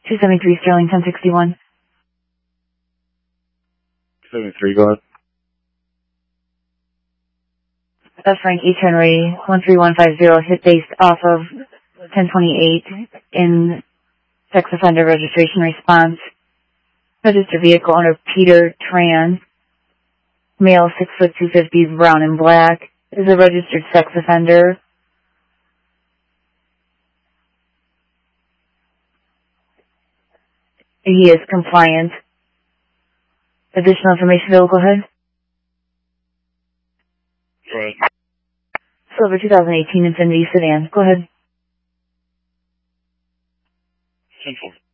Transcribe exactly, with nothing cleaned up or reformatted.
two seventy-three Sterling, ten sixty-one. seventy-three, go ahead. That's Frank H. Henry, one three one five zero, hit based off of ten twenty-eight in sex offender registration response. Registered vehicle owner Peter Tran, male, six foot two fifty, brown and black, is a registered sex offender. He is compliant. Additional information, Bill, go ahead. Go ahead. Silver two thousand eighteen Infiniti sedan, go ahead. ten four.